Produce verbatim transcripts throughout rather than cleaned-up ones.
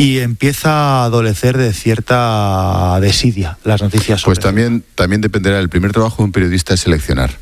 y empieza a adolecer de cierta desidia las noticias sobre Pues también, también dependerá, el primer trabajo de un periodista es seleccionar.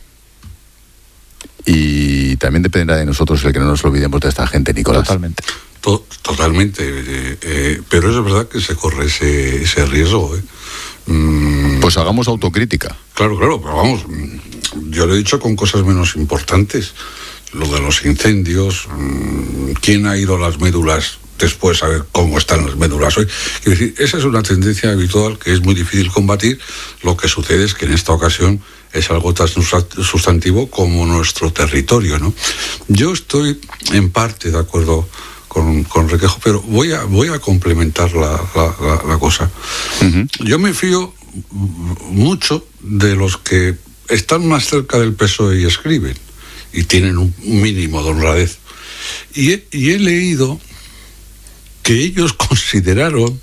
Y también dependerá de nosotros el que no nos olvidemos de esta gente, Nicolás. Totalmente. To- totalmente. Eh, eh, pero es verdad que se corre ese, ese riesgo. ¿eh? Mm, Pues hagamos autocrítica. Claro, claro, pero vamos, yo lo he dicho con cosas menos importantes. Lo de los incendios, mmm, ¿quién ha ido a las médulas después a ver cómo están las médulas hoy? Quiero decir, esa es una tendencia habitual que es muy difícil combatir. Lo que sucede es que en esta ocasión es algo tan sustantivo como nuestro territorio, ¿no? Yo estoy en parte de acuerdo con, con Requejo, pero voy a, voy a complementar la, la, la, la cosa. Uh-huh. Yo me fío mucho de los que están más cerca del P S O E y escriben, y tienen un mínimo de honradez. Y he, y he leído que ellos consideraron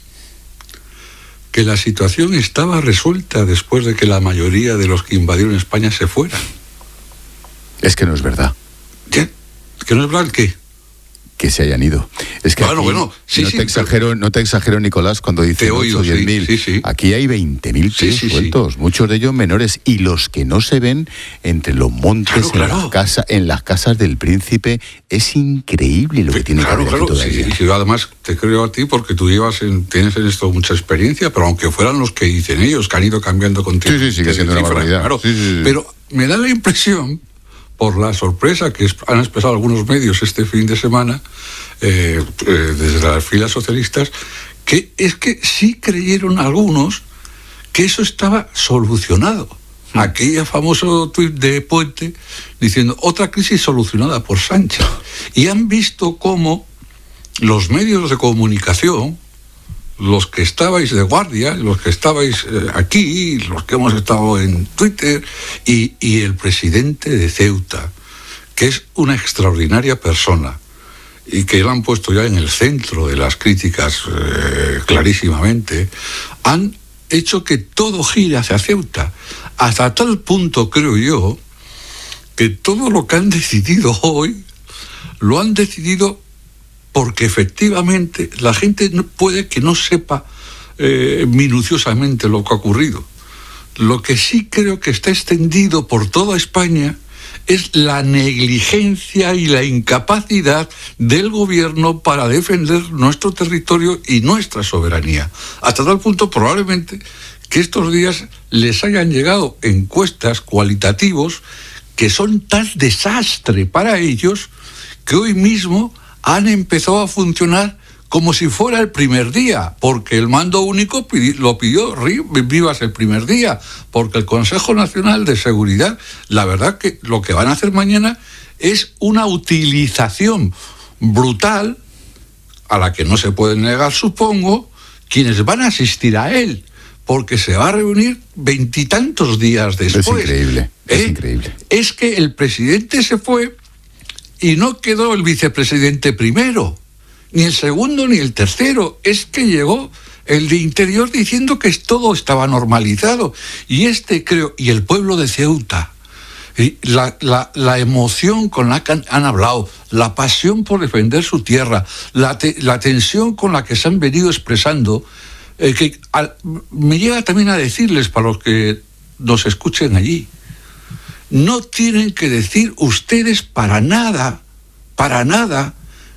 que la situación estaba resuelta después de que la mayoría de los que invadieron España se fueran. Es que no es verdad. ¿Qué? ¿Que no es verdad qué? Que se hayan ido. Es que bueno, aquí, bueno, sí, no, sí, te exagero, no te exagero, Nicolás, cuando dice ocho o diez mil. Sí, sí. Aquí hay veinte mil sí, sí, sueltos, sí. Muchos de ellos menores, y los que no se ven entre los montes, claro, en, claro. Las casa, en las casas del príncipe. Es increíble lo que tiene claro, que haber claro, aquí todavía. Sí, sí, además te creo a ti porque tú llevas en, tienes en esto mucha experiencia, pero aunque fueran los que dicen ellos, que han ido cambiando contigo. Sí, sí, sigue siendo una barbaridad. Claro, sí, sí, sí. Pero me da la impresión, por la sorpresa que han expresado algunos medios este fin de semana, eh, eh, desde las filas socialistas, que es que sí creyeron algunos que eso estaba solucionado. Mm. Aquella famoso tuit de Puente diciendo otra crisis solucionada por Sánchez. Y han visto cómo los medios de comunicación, los que estabais de guardia, los que estabais eh, aquí, los que hemos estado en Twitter, y, y el presidente de Ceuta, que es una extraordinaria persona, y que lo han puesto ya en el centro de las críticas eh, clarísimamente, han hecho que todo gire hacia Ceuta, hasta tal punto, creo yo, que todo lo que han decidido hoy, lo han decidido porque efectivamente la gente no, puede que no sepa eh, minuciosamente lo que ha ocurrido. Lo que sí creo que está extendido por toda España es la negligencia y la incapacidad del gobierno para defender nuestro territorio y nuestra soberanía. Hasta tal punto, probablemente, que estos días les hayan llegado encuestas cualitativos que son tal desastre para ellos que hoy mismo han empezado a funcionar como si fuera el primer día, porque el mando único lo pidió Rivas el primer día, porque el Consejo Nacional de Seguridad, la verdad que lo que van a hacer mañana es una utilización brutal, a la que no se puede negar, supongo, quienes van a asistir a él, porque se va a reunir veintitantos días después. Es increíble, es ¿Eh? increíble. Es que el presidente se fue y no quedó el vicepresidente primero, ni el segundo ni el tercero. Es que llegó el de Interior diciendo que todo estaba normalizado. Y este creo, y el pueblo de Ceuta, y la, la, la emoción con la que han, han hablado, la pasión por defender su tierra, la, te, la tensión con la que se han venido expresando, eh, que al, me llega también a decirles, para los que nos escuchen allí, no tienen que decir ustedes para nada, para nada,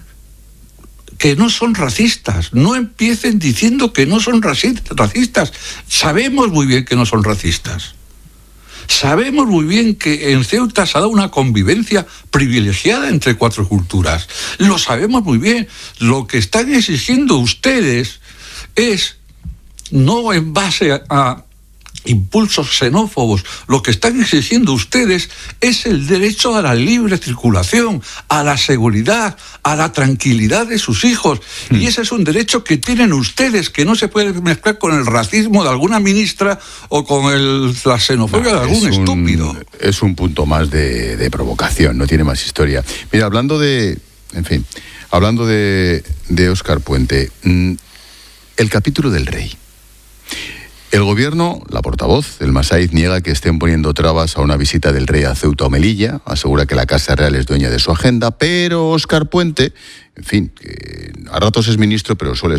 que no son racistas. No empiecen diciendo que no son racistas. Sabemos muy bien que no son racistas. Sabemos muy bien que en Ceuta se ha dado una convivencia privilegiada entre cuatro culturas. Lo sabemos muy bien. Lo que están exigiendo ustedes es, no en base a, a impulsos xenófobos, lo que están exigiendo ustedes es el derecho a la libre circulación, a la seguridad, a la tranquilidad de sus hijos. Mm. Y ese es un derecho que tienen ustedes, que no se puede mezclar con el racismo de alguna ministra o con el, la xenofobia no, de algún un, estúpido. Es un punto más de, de provocación, no tiene más historia. Mira, hablando de, en fin, hablando de, de Óscar Puente, el capítulo del rey. El gobierno, la portavoz, el Masaiz, niega que estén poniendo trabas a una visita del rey a Ceuta o Melilla, asegura que la Casa Real es dueña de su agenda, pero Óscar Puente, en fin, que a ratos es ministro, pero suele